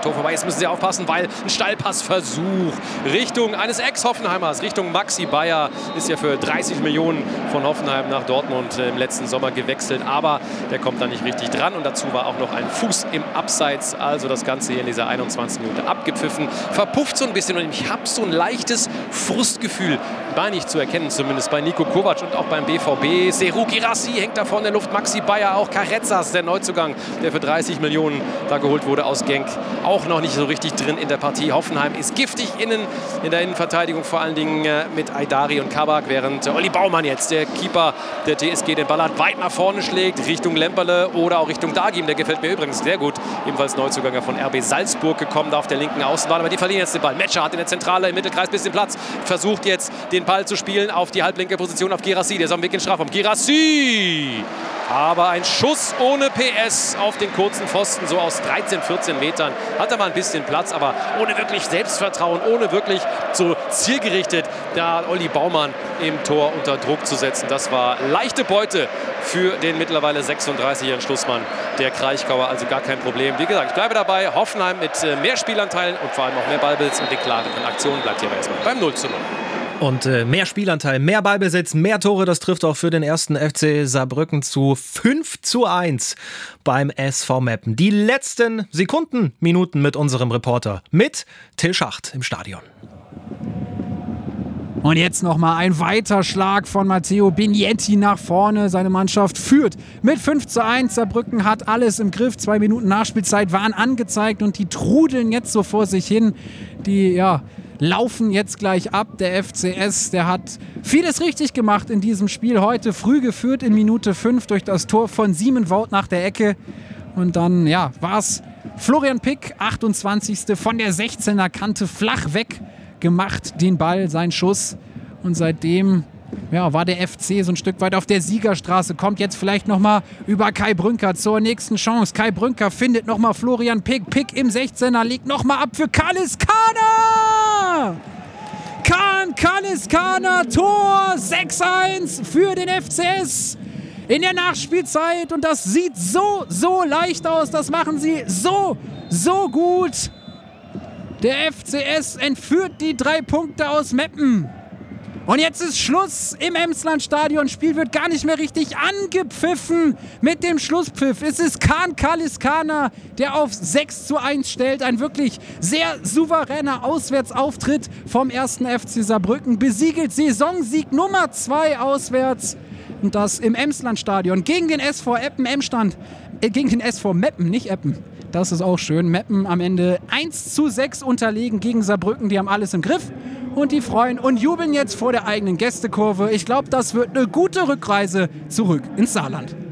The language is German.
am Tor vorbei. Jetzt müssen sie aufpassen, weil ein Steilpassversuch Richtung eines Ex-Hoffenheimers, Richtung Maxi Bayer, ist ja für 30 Millionen von Hoffenheim nach Dortmund im letzten Sommer gewechselt. Aber der kommt da nicht richtig dran. Und dazu war auch noch ein Fuß im Abseits. Also das Ganze hier in dieser 21. Minute abgepfiffen. Verpufft so ein bisschen. Und ich habe so ein leichtes Frustgefühl, war nicht zu erkennen, zumindest bei Niko Kovac und auch beim BVB. Serhou Guirassy hängt da vorne in der Luft. Maxi Bayer, auch Carrezzas, der Neuzugang, der für 30 Millionen da geholt wurde aus Genk, auch noch nicht so richtig drin in der Partie. Hoffenheim ist giftig innen in der Innenverteidigung, vor allen Dingen mit Aydari und Kabak, während Olli Baumann jetzt, der Keeper der TSG, den Ball weit nach vorne schlägt, Richtung Lemperle oder auch Richtung Dagim. Der gefällt mir übrigens sehr gut. Ebenfalls Neuzugang von RB Salzburg gekommen, da auf der linken Außenbahn. Aber die verlieren jetzt den Ball. Metscher hat in der Zentrale im Mittelkreis ein bisschen Platz, versucht jetzt den Ball zu spielen auf die halblinke Position auf Guirassy. Der ist auf dem Weg in den Strafraum. Guirassy! Aber ein Schuss ohne PS auf den kurzen Pfosten, so aus 13, 14 Metern. Hat er mal ein bisschen Platz, aber ohne wirklich Selbstvertrauen, ohne wirklich so zielgerichtet da Olli Baumann im Tor unter Druck zu setzen. Das war leichte Beute für den mittlerweile 36-jährigen Schlussmann der Kraichgauer. Also gar kein Problem. Wie gesagt, ich bleibe dabei. Hoffenheim mit mehr Spielanteilen und vor allem auch mehr Ballbesitz und den klaren Aktionen bleibt hier aber erstmal beim 0:0. Und mehr Spielanteil, mehr Ballbesitz, mehr Tore, das trifft auch für den ersten FC Saarbrücken zu 5:1 beim SV Meppen. Die letzten Sekunden, Minuten mit unserem Reporter, mit Till Schacht im Stadion. Und jetzt nochmal ein weiter Schlag von Matteo Bignetti nach vorne. Seine Mannschaft führt mit 5:1. Saarbrücken hat alles im Griff. 2 Minuten Nachspielzeit waren angezeigt und die trudeln jetzt so vor sich hin. Die, laufen jetzt gleich ab. Der FCS, der hat vieles richtig gemacht in diesem Spiel. Heute früh geführt in Minute 5 durch das Tor von Siemenwoud nach der Ecke. Und dann, war es Florian Pick, 28. von der 16er Kante flach weg gemacht, den Ball, sein Schuss. Und seitdem war der FC so ein Stück weit auf der Siegerstraße, kommt jetzt vielleicht nochmal über Kai Brünker zur nächsten Chance. Kai Brünker findet nochmal Florian Pick. Pick im 16er, legt nochmal ab für Kalis Kana! Kalis Kana, Tor 6:1 für den FCS in der Nachspielzeit. Und das sieht so leicht aus. Das machen sie so gut. Der FCS entführt die 3 Punkte aus Meppen. Und jetzt ist Schluss im Emslandstadion. Spiel wird gar nicht mehr richtig angepfiffen mit dem Schlusspfiff. Es ist Kalis Kana, der auf 6:1 stellt. Ein wirklich sehr souveräner Auswärtsauftritt vom 1. FC Saarbrücken. Besiegelt Saisonsieg Nummer 2 auswärts. Und das im Emslandstadion gegen den SV gegen den SV Meppen, nicht Eppen. Das ist auch schön. Meppen am Ende 1:6 unterlegen gegen Saarbrücken. Die haben alles im Griff. Und die freuen und jubeln jetzt vor der eigenen Gästekurve. Ich glaube, das wird eine gute Rückreise zurück ins Saarland.